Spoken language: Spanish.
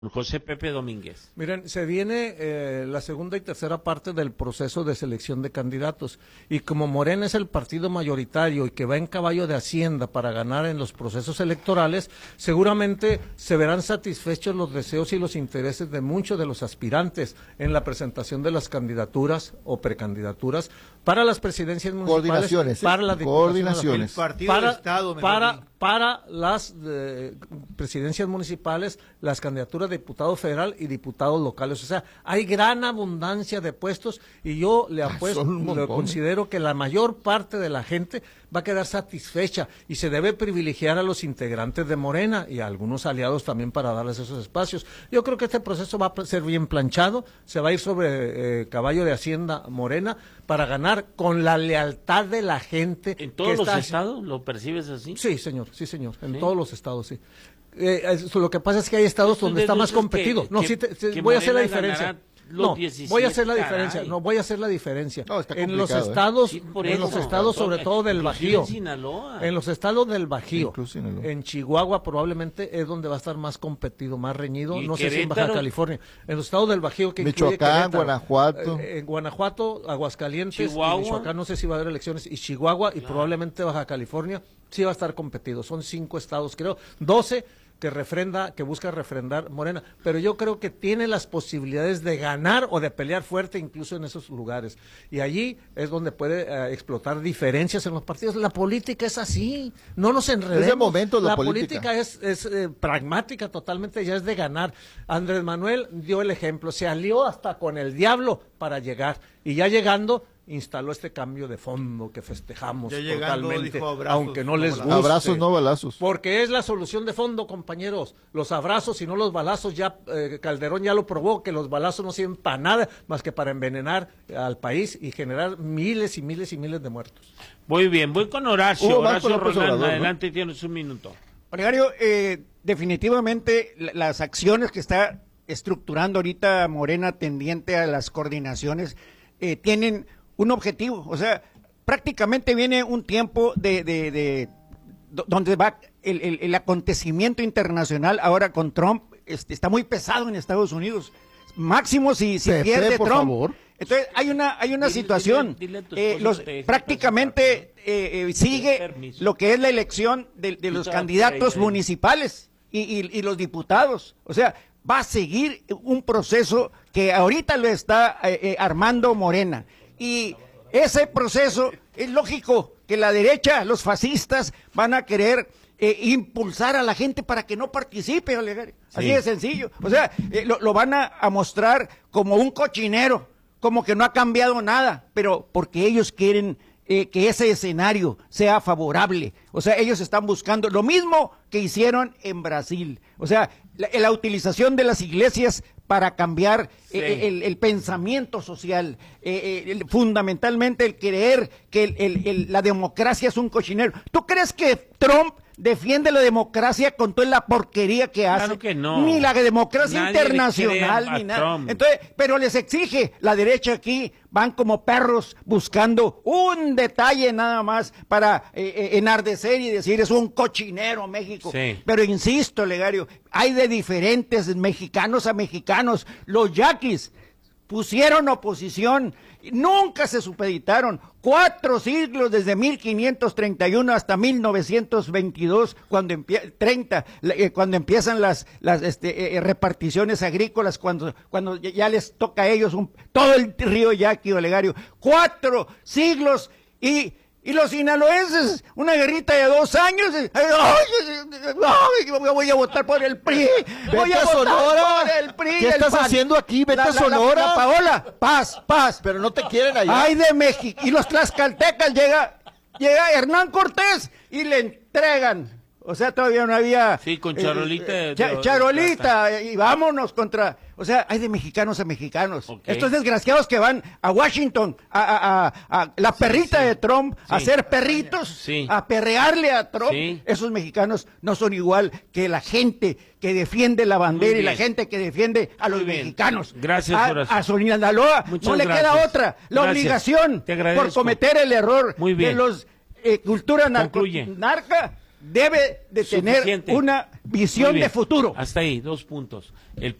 José Pepe Domínguez. Miren, se viene la segunda y tercera parte del proceso de selección de candidatos y como Morena es el partido mayoritario y que va en caballo de Hacienda para ganar en los procesos electorales, seguramente se verán satisfechos los deseos y los intereses de muchos de los aspirantes en la presentación de las candidaturas o precandidaturas para las presidencias municipales, para las coordinaciones, para las presidencias municipales, las candidaturas de diputado federal y diputados locales. O sea, hay gran abundancia de puestos y yo le apuesto, considero que la mayor parte de la gente va a quedar satisfecha y se debe privilegiar a los integrantes de Morena y a algunos aliados también para darles esos espacios. Yo creo que este proceso va a ser bien planchado, se va a ir sobre caballo de Hacienda Morena para ganar con la lealtad de la gente. ¿En todos los estados lo percibes así? Sí, señor, en todos los estados, sí. Lo que pasa es que hay estados donde está más competido. Voy a hacer la diferencia. Voy a hacer la diferencia. No, voy a hacer la diferencia. No, está en los complicado, estados, en los estados sobre todo del Bajío. En los estados del Bajío. En Chihuahua probablemente es donde va a estar más competido, más reñido. No sé si en Baja California. En los estados del Bajío que Michoacán, Guanajuato. En Guanajuato, Aguascalientes, Michoacán no sé si va a haber elecciones y Chihuahua y probablemente Baja California sí va a estar competido. Son 5 estados, creo, 12 que busca refrendar Morena, pero yo creo que tiene las posibilidades de ganar o de pelear fuerte incluso en esos lugares, y allí es donde puede explotar diferencias en los partidos. La política es así, no nos enredemos. Es el momento la política es pragmática totalmente, ya es de ganar. Andrés Manuel dio el ejemplo, se alió hasta con el diablo para llegar, y ya llegando instaló este cambio de fondo que festejamos totalmente, aunque no les guste. Abrazos, no balazos. Porque es la solución de fondo, compañeros. Los abrazos y no los balazos, ya Calderón ya lo probó, que los balazos no sirven para nada más que para envenenar al país y generar miles y miles y miles de muertos. Muy bien, voy con Horacio. Horacio Roldán, adelante, ¿no? Tienes un minuto. Olegario, definitivamente las acciones que está estructurando ahorita Morena tendiente a las coordinaciones tienen un objetivo, o sea, prácticamente viene un tiempo de donde va el acontecimiento internacional ahora con Trump, está muy pesado en Estados Unidos, máximo si pierde por Trump. Favor. Entonces hay una situación, prácticamente sigue lo que es la elección de los candidatos municipales y los diputados, o sea, va a seguir un proceso que ahorita lo está armando Morena. Y ese proceso es lógico que la derecha, los fascistas, van a querer impulsar a la gente para que no participe, Olegario. Así de sencillo. O sea, lo van a mostrar como un cochinero, como que no ha cambiado nada, pero porque ellos quieren que ese escenario sea favorable. O sea, ellos están buscando lo mismo que hicieron en Brasil. O sea, la utilización de las iglesias para cambiar el pensamiento social, fundamentalmente el creer que la democracia es un cochinero. ¿Tú crees que Trump defiende la democracia con toda la porquería que hace? Claro que no. Ni la democracia Nadie internacional, ni nada. Entonces, pero les exige, la derecha aquí van como perros buscando un detalle nada más para enardecer y decir es un cochinero México. Sí. Pero insisto, Olegario, hay de diferentes mexicanos a mexicanos. Los yaquis pusieron oposición, nunca se supeditaron, 4 siglos desde 1531 hasta 1922, cuando empiezan las reparticiones agrícolas, cuando ya les toca a ellos todo el río Yaqui, Olegario, 4 siglos y los sinaloenses, una guerrita de 2 años, voy a votar por el PRI, voy a votar por el PRI. ¿Qué estás haciendo aquí? Vete a Sonora. La Paola, paz. Pero no te quieren allá. Ay de México, y los tlaxcaltecas llega Hernán Cortés y le entregan. O sea, todavía no había... Sí, con charolita. Charolita, y vámonos contra... O sea, hay de mexicanos a mexicanos. Okay. Estos desgraciados que van a Washington, a la perrita de Trump, a hacer perritos, a perrearle a Trump. Sí. Esos mexicanos no son igual que la gente que defiende la bandera y la gente que defiende a los mexicanos. Gracias, Horacio. A Sinaloa no le queda otra. La obligación por cometer el error de los cultura narca debe de tener una visión de futuro. Hasta ahí, 2 puntos.